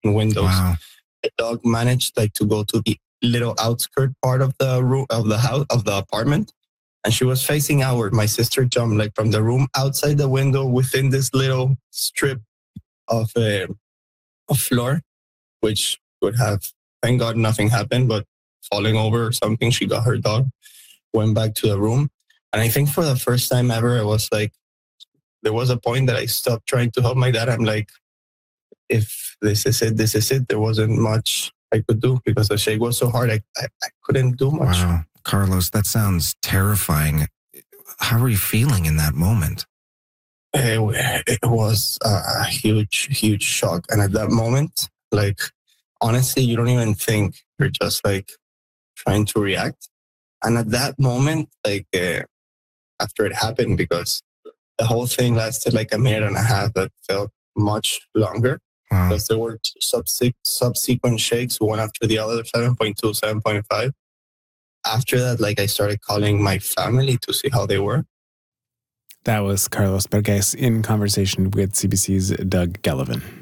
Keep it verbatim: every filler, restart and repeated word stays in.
windows. Wow. The dog managed like to go to the little outskirt part of the room of the house of the apartment, and she was facing outward. My sister jumped like from the room outside the window within this little strip of uh, of floor, which would have, thank God, nothing happened, but falling over or something, she got her dog, went back to the room. And I think for the first time ever, I was like, there was a point that I stopped trying to help my dad. I'm like, if this is it, this is it. There wasn't much I could do because the shake was so hard. I, I, I couldn't do much. Wow. Carlos, that sounds terrifying. How were you feeling in that moment? It, it was a huge, huge shock. And at that moment, like, honestly, you don't even think. You're just like trying to react. And at that moment, like, uh, after it happened, because the whole thing lasted like a minute and a half, that felt much longer. Wow. Because there were subse- subsequent shakes, one after the other, seven point two, seven point five. After that, like, I started calling my family to see how they were. That was Carlos Berges in conversation with C B C's Doug Gallivan.